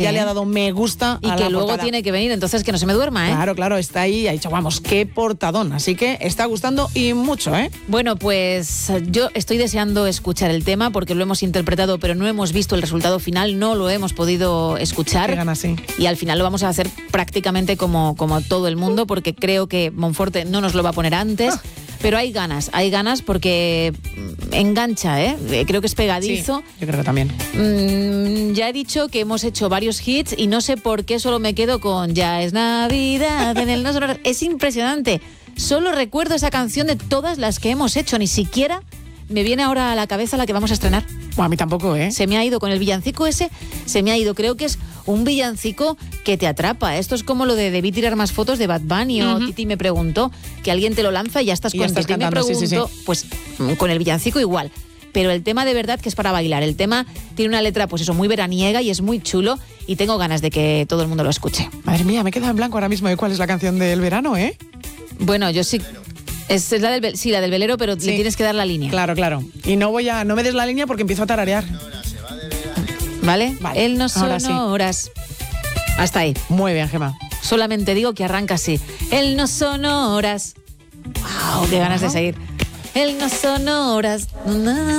ya le ha dado me gusta y a que la luego portada. tiene que venir, entonces que no se me duerma, ¿eh? Claro, está ahí, ha dicho, vamos, qué portadón. Así que está gustando y mucho, ¿eh? Bueno, pues yo estoy deseando escuchar el tema porque lo hemos interpretado, pero no hemos visto el resultado final, no lo hemos podido escuchar. Qué ganas, sí. Y al final lo vamos a hacer prácticamente como todo el mundo, porque creo que Monforte no nos lo va a poner antes. Pero hay ganas porque engancha, ¿eh? Creo que es pegadizo. Sí, yo creo que también. Ya he dicho que hemos hecho varios hits y no sé por qué solo me quedo con Ya es Navidad en el No Sonoras. Es impresionante. Solo recuerdo esa canción de todas las que hemos hecho. Ni siquiera me viene ahora a la cabeza la que vamos a estrenar. Bueno, a mí tampoco, ¿eh? Se me ha ido con el villancico ese, se me ha ido. Creo que es un villancico que te atrapa. Esto es como lo de Debí tirar más fotos de Bad Bunny o Titi me preguntó, que alguien te lo lanza y ya estás Y con ya estás Titi me cantando, preguntó. sí. Pues con el villancico igual. Pero el tema de verdad que es para bailar. El tema tiene una letra, pues eso, muy veraniega y es muy chulo y tengo ganas de que todo el mundo lo escuche. Madre mía, me queda en blanco ahora mismo de cuál es la canción del verano, ¿eh? Bueno, yo sí... Es la del velero, pero le tienes que dar la línea. Claro. Y no me des la línea porque empiezo a tararear. ¿Vale? Vale, Él no ahora son horas. Hasta ahí. Muy bien, Gemma. Solamente digo que arranca así. Él no son horas. ¡Wow! ¡Qué ganas de seguir! Él no son horas.